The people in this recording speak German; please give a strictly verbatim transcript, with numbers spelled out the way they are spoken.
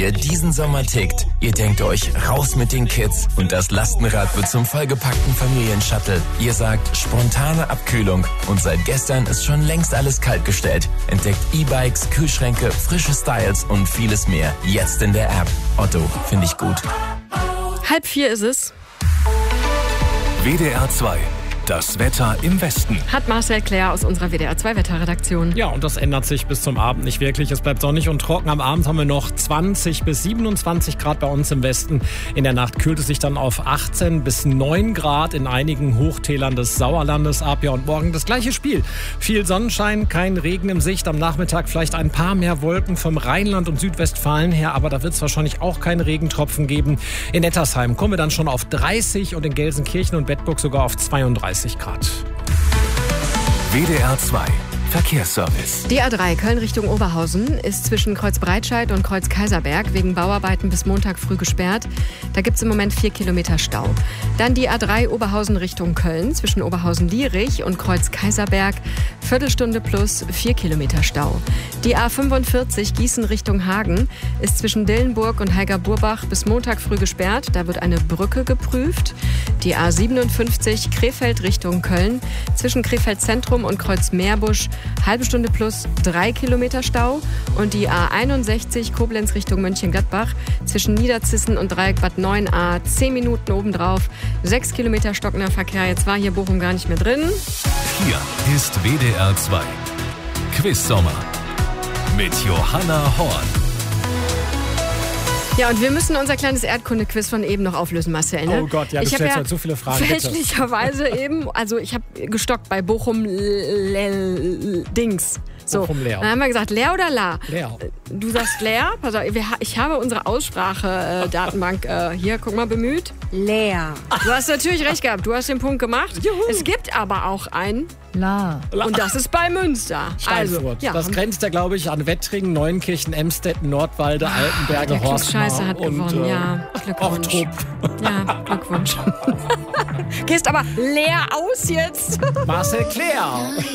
Ihr diesen Sommer tickt. Ihr denkt euch, raus mit den Kids und das Lastenrad wird zum vollgepackten Familienshuttle. Ihr sagt, spontane Abkühlung und seit gestern ist schon längst alles kaltgestellt. Entdeckt E-Bikes, Kühlschränke, frische Styles und vieles mehr. Jetzt in der App. Otto, finde ich gut. Halb vier ist es. W D R zwei. Das Wetter im Westen. Hat Marcel Claire aus unserer W D R zwei Wetterredaktion. Ja, und das ändert sich bis zum Abend nicht wirklich. Es bleibt sonnig und trocken. Am Abend haben wir noch zwanzig bis siebenundzwanzig Grad bei uns im Westen. In der Nacht kühlt es sich dann auf achtzehn bis neun Grad in einigen Hochtälern des Sauerlandes ab. Ja, und morgen das gleiche Spiel. Viel Sonnenschein, kein Regen im Sicht. Am Nachmittag vielleicht ein paar mehr Wolken vom Rheinland und Südwestfalen her. Aber da wird es wahrscheinlich auch keine Regentropfen geben. In Nettersheim kommen wir dann schon auf dreißig und in Gelsenkirchen und Bedburg sogar auf zweiunddreißig Grad. W D R zwei Verkehrsservice. Die A drei Köln Richtung Oberhausen ist zwischen Kreuz-Breitscheid und Kreuz-Kaiserberg wegen Bauarbeiten bis Montag früh gesperrt. Da gibt es im Moment vier Kilometer Stau. Dann die A drei Oberhausen Richtung Köln zwischen Oberhausen-Lierich und Kreuz-Kaiserberg. Viertelstunde plus vier Kilometer Stau. Die A fünfundvierzig Gießen Richtung Hagen ist zwischen Dillenburg und Heiger-Burbach bis Montag früh gesperrt. Da wird eine Brücke geprüft. Die A siebenundfünfzig Krefeld Richtung Köln zwischen Krefeld Zentrum und Kreuz-Meerbusch. Halbe Stunde plus drei Kilometer Stau. Und die A einundsechzig Koblenz Richtung Mönchengladbach zwischen Niederzissen und Dreieck Bad neun A zehn Minuten obendrauf. Sechs Kilometer stockender Verkehr. Jetzt war hier Bochum gar nicht mehr drin. Hier ist W D R zwei Quiz Sommer mit Johanna Horn. Ja, und wir müssen unser kleines Erdkunde-Quiz von eben noch auflösen, Marcel. Ne? Oh Gott, ja, du ich stellst ja halt so viele Fragen. Fälschlicherweise eben, also ich habe gestockt bei Bochum Dings. So, Bochum Leer. Dann haben wir gesagt, leer oder la? Leer. Du sagst leer. Pass auf, ich habe unsere Aussprache-Datenbank äh, hier, guck mal, bemüht. Leer. Du hast natürlich recht gehabt, du hast den Punkt gemacht. Juhu. Es gibt aber auch ein La. und das ist bei Münster. Steinfurt. Also, ja, das grenzt ja, glaube ich, an Wettringen, Neunkirchen, Emstetten, Nordwalde, Altenberge, der Klugscheißer hat und gewonnen, äh, ja. Glückwunsch. Ochtrup. Ja, Glückwunsch. Gehst aber leer aus jetzt. Marcel Claire.